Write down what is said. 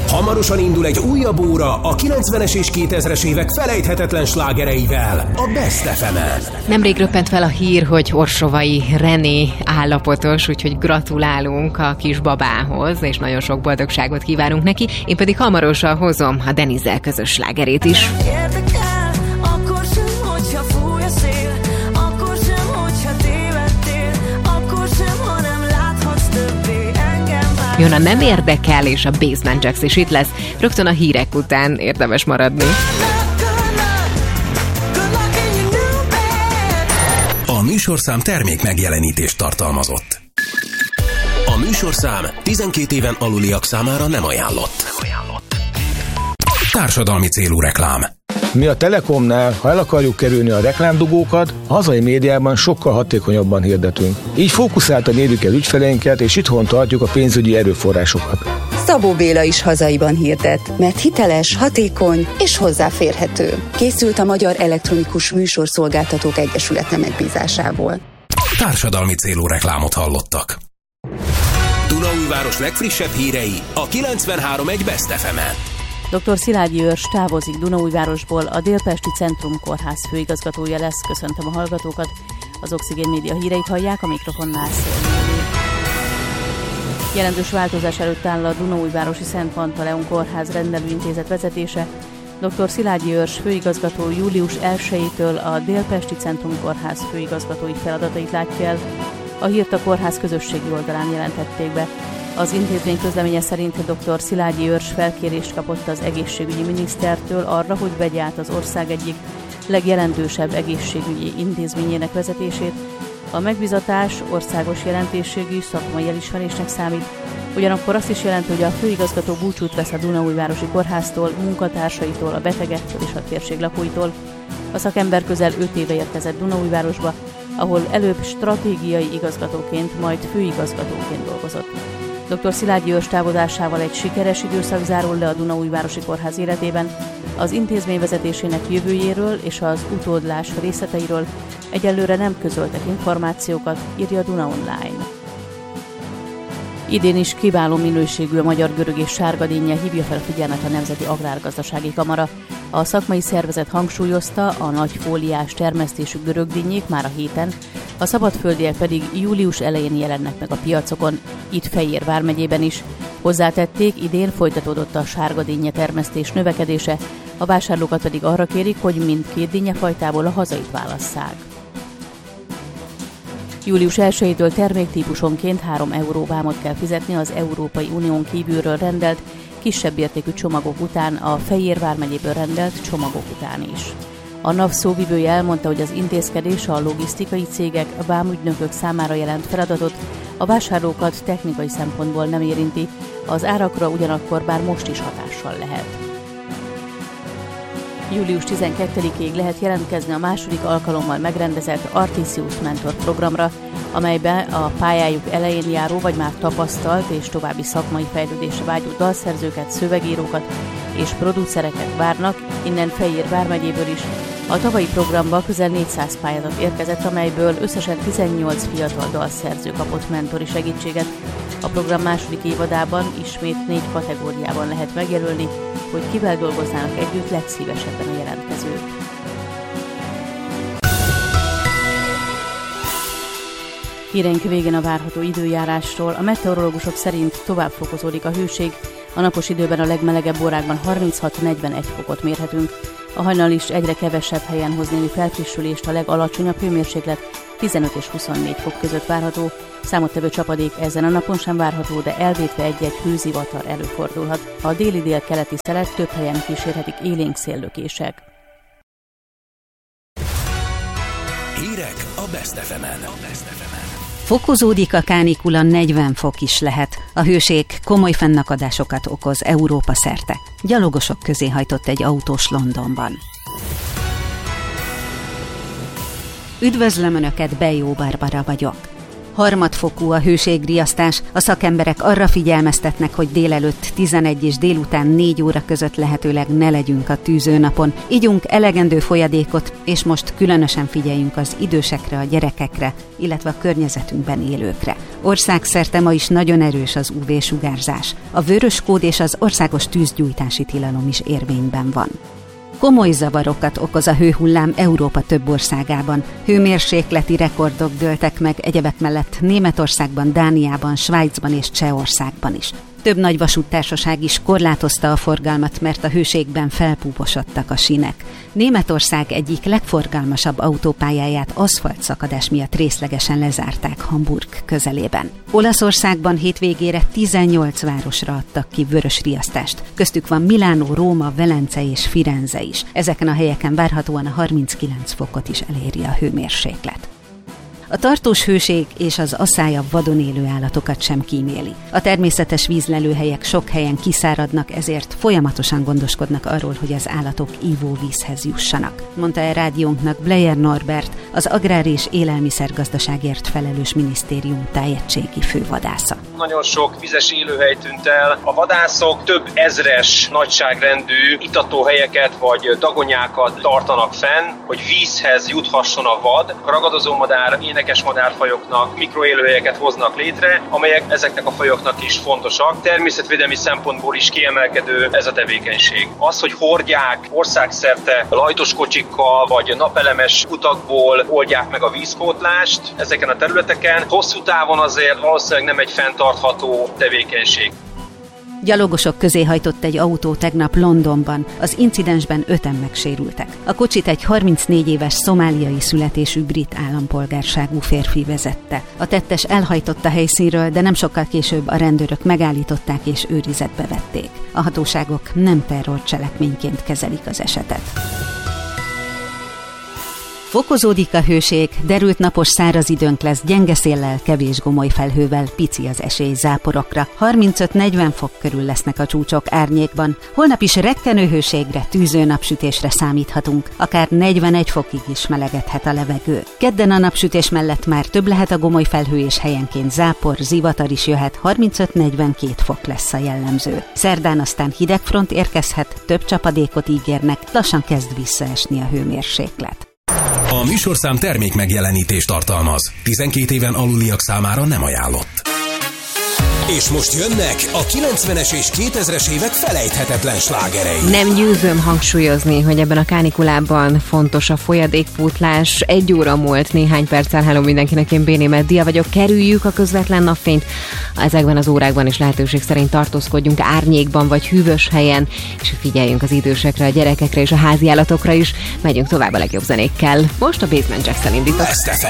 Hamarosan indul egy újabb óra a 90-es és 2000-es évek felejthetetlen slágereivel, a Best FM-en. Nemrég röppent fel a hír, hogy Orsovai René állapotos, úgyhogy gratulálunk a kis babához, és nagyon sok boldogságot kívánunk neki. Én pedig hamarosan hozom a Denizzel közös slágerét is. Jön a Nem érdekel, és a Basement Jaxx is itt lesz. Rögtön a hírek után érdemes maradni. A műsorszám termék megjelenítést tartalmazott. A műsorszám 12 éven aluliak számára nem ajánlott. Társadalmi célú reklám. Mi a Telekomnál, ha el akarjuk kerülni a reklámdugókat, a hazai médiában sokkal hatékonyabban hirdetünk. Így fókuszáltan érjük el ügyfeleinket, és itthon tartjuk a pénzügyi erőforrásokat. Szabó Béla is hazaiban hirdet, mert hiteles, hatékony és hozzáférhető. Készült a Magyar Elektronikus Műsorszolgáltatók Egyesülete megbízásából. Társadalmi célú reklámot hallottak. Dunaújváros legfrissebb hírei a 93.1 Best FM-en. Dr. Szilágyi Őrs távozik Dunaújvárosból, a Délpesti Centrum Kórház főigazgatója lesz. Köszöntöm a hallgatókat. Az Oxigén Média híreit hallják, a mikrofonnál Szélméli. Jelentős változás előtt áll a Dunaújvárosi Szent Pantaleon Kórház rendelőintézet vezetése. Dr. Szilágyi Őrs főigazgató július 1-től a Délpesti Centrum Kórház főigazgatói feladatait látja el. A hírt a kórház közösségi oldalán jelentették be. Az intézmény közleménye szerint dr. Szilágyi Őrs felkérést kapott az egészségügyi minisztertől arra, hogy vegye át az ország egyik legjelentősebb egészségügyi intézményének vezetését. A megbízatás országos jelentőségű szakmai elismerésnek számít, ugyanakkor azt is jelenti, hogy a főigazgató búcsút vesz a Dunaújvárosi Kórháztól, munkatársaitól, a betegektől és a térség lakóitól. A szakember közel 5 éve érkezett Dunaújvárosba, ahol előbb stratégiai igazgatóként, majd főigazgatóként dolgozott. Dr. Szilágyi Őrs távozásával egy sikeres időszak zárul le a Dunaújvárosi Kórház életében. Az intézmény vezetésének jövőjéről és az utódlás részleteiről egyelőre nem közöltek információkat, írja Duna Online. Idén is kiváló minőségű a magyar görög és sárgadínnye, hívja fel a figyelmet a Nemzeti Agrárgazdasági Kamara. A szakmai szervezet hangsúlyozta, a nagy fóliás termesztésű görögdinnyék már a héten, a szabadföldiek pedig július elején jelennek meg a piacokon, itt Fejér vármegyében is. Hozzátették, idén folytatódott a sárgadínnye termesztés növekedése, a vásárlókat pedig arra kérik, hogy mindkét dinnyefajtából a hazait válasszák. Július 1-től terméktípusonként 3 euró vámot kell fizetni az Európai Unión kívülről rendelt, kisebb értékű csomagok után, a Fejér vármegyéből rendelt csomagok után is. A NAV szóvivője elmondta, hogy az intézkedés a logisztikai cégek, vámügynökök számára jelent feladatot, a vásárlókat technikai szempontból nem érinti, az árakra ugyanakkor bár most is hatással lehet. Július 12-ig lehet jelentkezni a második alkalommal megrendezett Artisius Mentor programra, amelybe a pályájuk elején járó vagy már tapasztalt és további szakmai fejlődésre vágyó dalszerzőket, szövegírókat és producereket várnak, innen Fejér vármegyéből is. A tavalyi programba közel 400 pályázat érkezett, amelyből összesen 18 fiatal dalszerző kapott mentori segítséget. A program második évadában ismét 4 kategóriában lehet megjelölni, hogy kivel dolgoznának együtt legszívesebben a jelentkezők. Híreink végén a várható időjárásról. A meteorológusok szerint tovább fokozódik a hőség. A napos időben a legmelegebb órákban 36-41 fokot mérhetünk. A hajnal is egyre kevesebb helyen hoz némi felfrissülést, a legalacsonyabb hőmérséklet 15 és 24 fok között várható. Számottevő csapadék ezen a napon sem várható, de elvétve egy-egy hőzivatar előfordulhat. A déli-dél-keleti szelet több helyen kísérhetik élénk széllökések. Hírek a Best FM-en. Fokozódik a kánikula, 40 fok is lehet. A hőség komoly fennakadásokat okoz Európa szerte. Gyalogosok közé hajtott egy autós Londonban. Üdvözlöm Önöket, Bejó Barbara vagyok. Harmadfokú a hőségriasztás, a szakemberek arra figyelmeztetnek, hogy délelőtt 11 és délután 4 óra között lehetőleg ne legyünk a tűzőnapon. Igyunk elegendő folyadékot, és most különösen figyeljünk az idősekre, a gyerekekre, illetve a környezetünkben élőkre. Országszerte ma is nagyon erős az UV-sugárzás. A vörös kód és az országos tűzgyújtási tilalom is érvényben van. Komoly zavarokat okoz a hőhullám Európa több országában. Hőmérsékleti rekordok dőltek meg egyebek mellett Németországban, Dániában, Svájcban és Csehországban is. Több nagy vasúttársaság is korlátozta a forgalmat, mert a hőségben felpúposodtak a sínek. Németország egyik legforgalmasabb autópályáját aszfaltszakadás miatt részlegesen lezárták Hamburg közelében. Olaszországban hétvégére 18 városra adtak ki vörös riasztást. Köztük van Milánó, Róma, Velence és Firenze is. Ezeken a helyeken várhatóan a 39 fokot is eléri a hőmérséklet. A tartós hőség és az asszály a vadon élő állatokat sem kíméli. A természetes vízlelőhelyek sok helyen kiszáradnak, ezért folyamatosan gondoskodnak arról, hogy az állatok ivóvízhez jussanak, mondta el rádiónknak Bleyer Norbert, az Agrár- és Élelmiszergazdaságért felelős minisztérium tájegységi fővadásza. Nagyon sok vizes élőhely tűnt el. A vadászok több ezres nagyságrendű itatóhelyeket vagy dagonyákat tartanak fenn, hogy vízhez juthasson a vad. A ragadozómadár, énekes madárfajoknak mikroélőhelyeket hoznak létre, amelyek ezeknek a fajoknak is fontosak. Természetvédelmi szempontból is kiemelkedő ez a tevékenység. Az, hogy hordják országszerte lajtos kocsikkal vagy napelemes utakból oldják meg a vízpótlást ezeken a területeken, hosszú távon azért valószínűleg nem egy fenntartható tevékenység. Gyalogosok közé hajtott egy autó tegnap Londonban. Az incidensben 5-en megsérültek. A kocsit egy 34 éves szomáliai születésű brit állampolgárságú férfi vezette. A tettes elhajtott a helyszínről, de nem sokkal később a rendőrök megállították és őrizetbe vették. A hatóságok nem terrorcselekményként kezelik az esetet. Fokozódik a hőség, derült napos száraz időnk lesz, gyenge széllel, kevés gomoly felhővel, pici az esély záporokra. 35-40 fok körül lesznek a csúcsok árnyékban. Holnap is rekkenő hőségre, tűző napsütésre számíthatunk. Akár 41 fokig is melegedhet a levegő. Kedden a napsütés mellett már több lehet a gomoly felhő és helyenként zápor, zivatar is jöhet, 35-42 fok lesz a jellemző. Szerdán aztán hideg front érkezhet, több csapadékot ígérnek, lassan kezd visszaesni a hőmérséklet. A műsorszám termék megjelenítést tartalmaz. 12 éven aluliak számára nem ajánlott. És most jönnek a 90-es és 2000-es évek felejthetetlen slágerei. Nem győzöm hangsúlyozni, hogy ebben a kánikulában fontos a folyadékpótlás. 1 óra múlt néhány perccel. Hello mindenkinek, én Béné Meddia vagyok. Kerüljük a közvetlen napfényt. Ezekben az órákban is lehetőség szerint tartózkodjunk árnyékban vagy hűvös helyen, és figyeljünk az idősekre, a gyerekekre és a háziállatokra is. Megyünk tovább a legjobb zenékkel. Most a Basement Jaxx-el indítok.